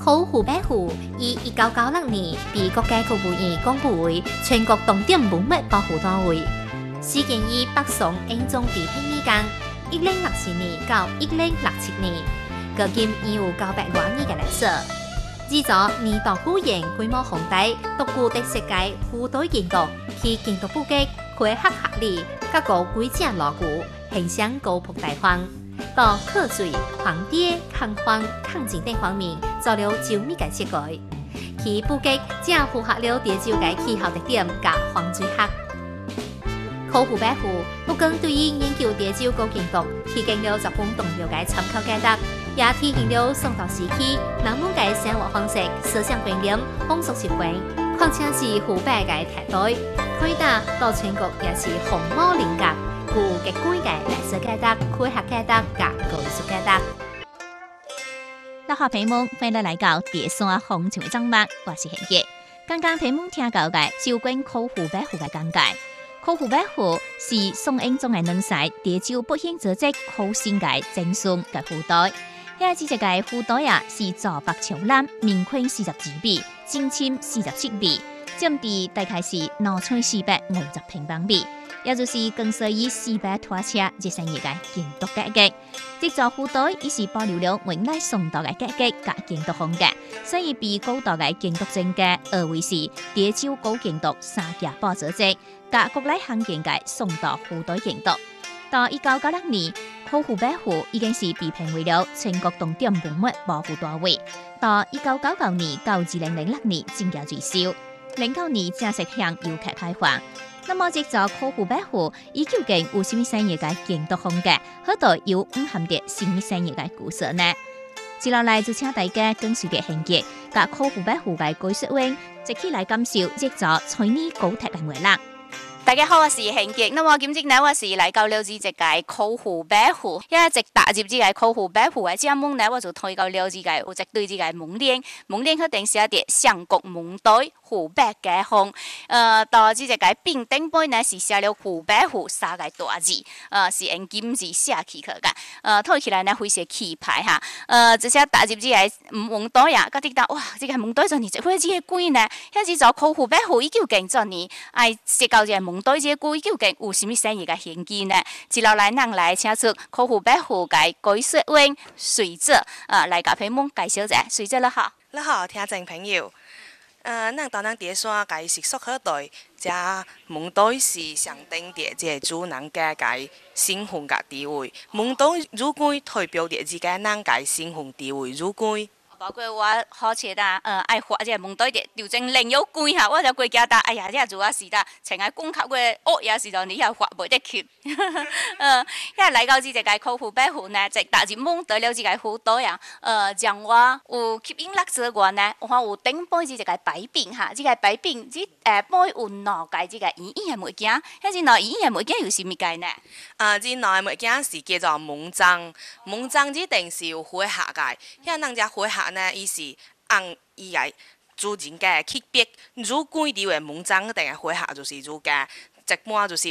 考湖北湖于1996年被国家考古院公布为全国重点文物保护单位，始建于北宋英宗治平年间1064年到1067年，距今已有900多年嘅历史。自从年度古研规模宏大，独具特色嘅湖底建筑，其建筑布局开合合理，甲高规整牢固，形象高朴大方。到刻水、框叠、抗晃、抗震等方面做了周密嘅设计，其布局正符合了潮州嘅气候特点甲防水学。考湖北湖不仅对于研究潮州古建筑提供了十分重要嘅参考价值，也体现了宋朝时期人们嘅生活方式、思想观念、风俗习惯，况且是湖北嘅特代，可以打到全国也是红毛麟角。有极高嘅历史价值、科学价值、甲艺术价值。 那下屏幕欢迎来到第三风情嘅章目，我是贤杰。刚刚屏幕听到嘅是有关考湖北湖嘅讲解。考湖北湖是宋英宗嘅能使潮州北兴组织考新嘅正宗嘅湖袋。遐只只嘅湖袋啊，是左北朝南，面宽42米，正深47米，占地大概是2450平方米。也就是更适宜400拖车热生意嘅建筑格局。这座湖袋亦是保留了原来宋代嘅格局甲建筑风格，所以被古代嘅建筑专家誉为是潮州古建筑三甲宝组织，甲国内罕见嘅宋代湖袋建筑。到1996年，考湖北湖已经是被评为了全国重点文物保护单位。到1999年到2006年正式维修，09年正式向游客开放。那么，这座考湖北湖，伊究竟有甚么新颖嘅建筑风格？嗰度有含着甚么新颖嘅故事呢？接落来就请大家跟随着贤杰，甲考湖北湖嘅技术员一起来感受这座翠泥高铁嘅魅力。 大家好，我是贤杰。那么今日呢，我是来到了这个考湖北湖，一直踏入这个考湖北湖嘅正门呢，我就推到了这个有一对这个门帘，门帘肯定写着相国门袋湖北街坊。到这个并顶背呢是写了湖北湖三个大字，是用金字写起去噶。睇起来呢非常气派哈。这些踏入这个门袋呀，甲滴答哇，这个门袋做年一会这个贵呢，遐是做考湖北湖已经做年，爱设到这个门袋这个贵究竟有甚么新意嘅现金呢？接落来，咱来请出考湖北湖嘅技术员水泽来甲屏幕介绍一下。水泽你好， 你好，听众朋友。咱到咱第山介习俗好对，这门袋是象征着这主人家嘅身份甲地位。门袋如果代表着这个咱嘅身份地位如果。 包括我好切啦，爱画这个门袋的，就真另有贵哈。我就过家搭，哎呀，这主要是啦，成个公卡个哦，也是让你遐画袂得去。遐来到这个考湖北湖呢，在踏入门到了这个湖袋呀，让我有吸引力之外呢，我有顶背这个摆饼哈，这个摆饼这背有两个这个圆圆的物件，遐这两圆圆的物件有啥物解呢？ 这两个物件是叫做门章，门章这定是有火下嘅，遐咱只火下。伊是按伊个主人家级别，如果伫个门章定个回下就是如家，一般就是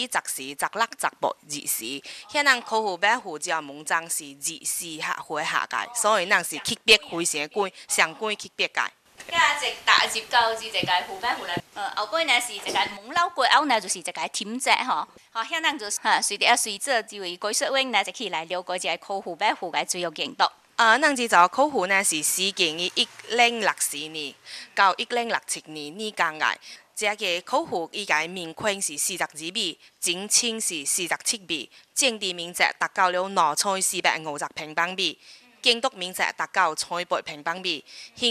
12、14、16、18、20。遐咱考湖北湖只门章是24下回下界，所以咱是级别非常高，上高级别界。 遐一踏入到这个湖北湖咧，后背呢是一个门楼过后呢就是一个亭子吼，好，遐咱就随着随着这位技术员呢一起来了解这个考湖北湖嘅主要建筑。 咱这座考湖呢是始建于1064年到1067年间个。这个考湖伊个面宽是42米，正深是47米，占地面积达到了2450平方米，建筑面积达到100平方米。